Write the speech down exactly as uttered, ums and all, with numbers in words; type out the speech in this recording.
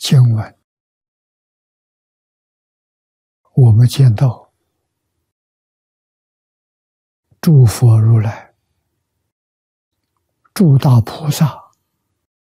经文，我们见到诸佛如来、诸大菩萨